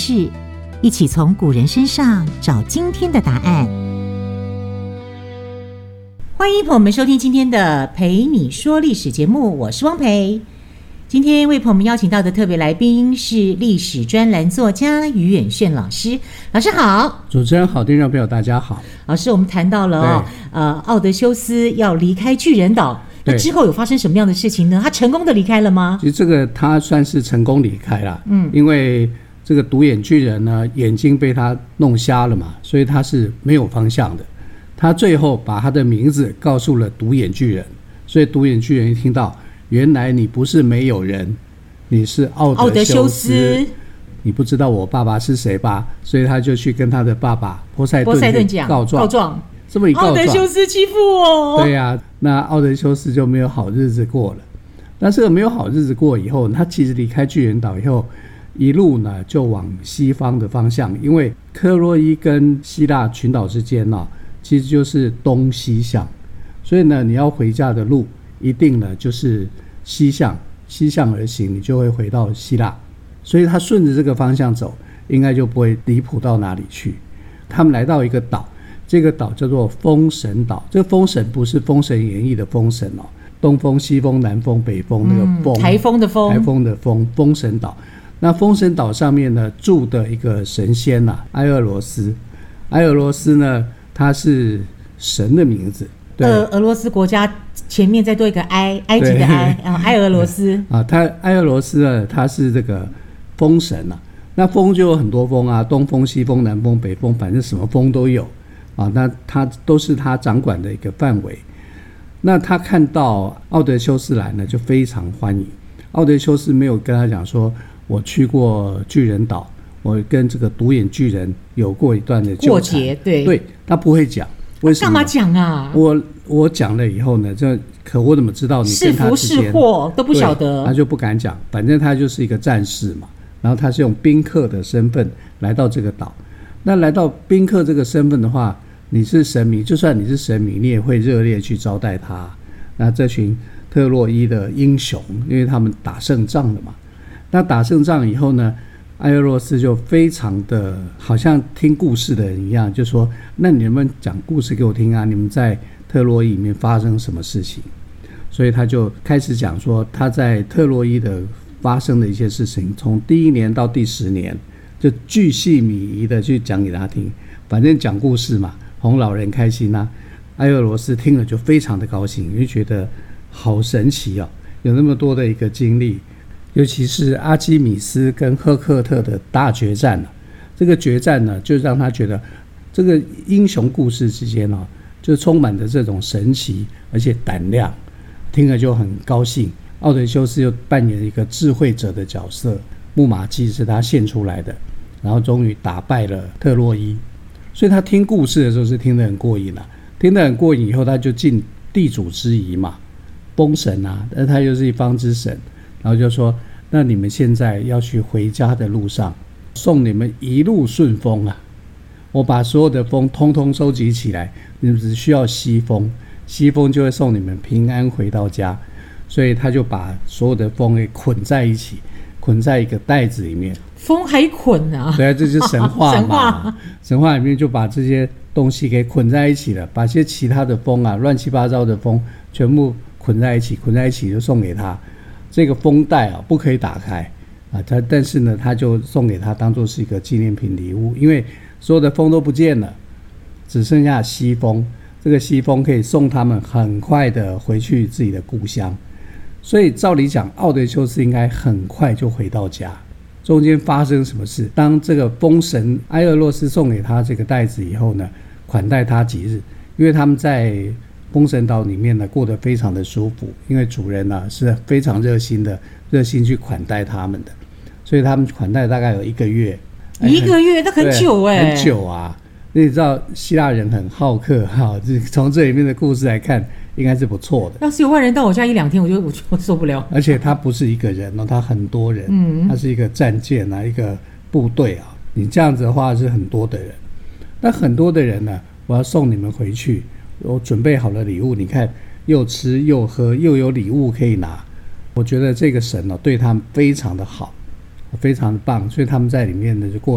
事，一起从古人身上找今天的答案。欢迎朋友们收听今天的陪你说历史节目，我是汪培。今天为朋友们邀请到的特别来宾是历史专栏作家于远炫老师。老师好。 主持人好，听众朋友大家好。 老师，我们谈到了奥德修斯要离开巨人岛，那之后有发生什么样的事情呢？他成功的离开了吗？ 其实这个他算是成功离开了，因为这个独眼巨人呢，眼睛被他弄瞎了嘛，所以他是没有方向的。他最后把他的名字告诉了独眼巨人，所以独眼巨人一听到，原来你不是没有人，你是奥德修斯，你不知道我爸爸是谁吧？所以他就去跟他的爸爸波塞顿讲告状。这么一告状，奥德修斯欺负我。 对呀，那奥德修斯就没有好日子过了。但是没有好日子过以后，他其实离开巨人岛以后，一路呢就往西方的方向，因为特洛伊跟希腊群岛之间呢，其实就是东西向，所以呢，你要回家的路一定呢就是西向而行，你就会回到希腊。所以他顺着这个方向走，应该就不会离谱到哪里去。他们来到一个岛，这个岛叫做风神岛。这个风神不是《封神演义》的风神哦，东风、西风、南风、北风那个风， 台风的风， 台风的风，风神岛。那风神岛上面呢住的一个神仙埃俄罗斯。埃俄罗斯呢，它是神的名字。对， 俄罗斯国家前面再多一个埃及的埃，埃俄罗斯埃俄罗斯呢，它是这个风神啊。那风就有很多风啊，东风、西风、南风、北风，反正什么风都有啊。那它都是他掌管的一个范围。那他看到奥德修斯来呢，就非常欢迎。奥德修斯没有跟他讲说，我去过巨人岛，我跟这个独眼巨人有过一段的纠缠过节，对，他不会讲。为什么？ 干嘛讲啊？ 我讲了以后呢，可我怎么知道你跟他之间是福是祸都不晓得， 他就不敢讲。反正他就是一个战士嘛，然后他是用宾客的身份来到这个岛。那来到宾客这个身份的话，你是神明，就算你是神明，你也会热烈去招待他。那这群特洛伊的英雄，因为他们打胜仗了嘛。那打胜仗以后呢，埃俄罗斯就非常的好像听故事的人一样，就说那你们讲故事给我听啊，你们在特洛伊里面发生什么事情。所以他就开始讲说他在特洛伊的发生的一些事情，从第1年到第10年，就巨细靡遗的去讲给他听。反正讲故事嘛，哄老人开心啊。埃俄罗斯听了就非常的高兴，因为觉得好神奇哦，有那么多的一个经历。尤其是阿基米斯跟赫克特的大决战这个决战呢，就让他觉得这个英雄故事之间就充满着这种神奇而且胆量，听了就很高兴。奥德修斯又扮演一个智慧者的角色，木马计是他献出来的，然后终于打败了特洛伊。所以他听故事的时候是听得很过瘾听得很过瘾以后，他就尽地主之谊嘛，封神而他又是一方之神。然后就说，那你们现在要去回家的路上，送你们一路顺风我把所有的风通通收集起来，你们只需要西风，西风就会送你们平安回到家。所以他就把所有的风给捆在一起，捆在一个袋子里面。 风还捆啊？ 对，这就是神话嘛。神话里面就把这些东西给捆在一起了，把些其他的风乱七八糟的风全部捆在一起就送给他。这个风袋不可以打开但是呢，他就送给他当作是一个纪念品礼物，因为所有的风都不见了，只剩下西风。这个西风可以送他们很快的回去自己的故乡。所以照理讲，奥德修斯应该很快就回到家。中间发生什么事？当这个风神埃俄洛斯送给他这个袋子以后呢，款待他几日，因为他们在风神岛里面呢过得非常的舒服，因为主人是非常热心去款待他们的，所以他们款待大概有1个月。 1个月那很久很久啊。你知道希腊人很好客从这里面的故事来看，应该是不错的。 要是有外人到我家1-2天，我就受不了。 而且他不是一个人他很多人，他是一个战舰一个部队你这样子的话是很多的人。那很多的人呢，我要送你们回去，我准备好了礼物，你看又吃又喝又有礼物可以拿。我觉得这个神对他们非常的好，非常的棒，所以他们在里面呢就过